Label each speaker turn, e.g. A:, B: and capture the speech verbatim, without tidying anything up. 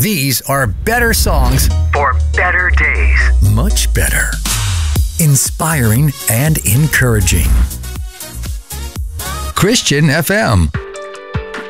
A: These are better songs
B: for better days.
A: Much better. Inspiring and encouraging. Christian F M.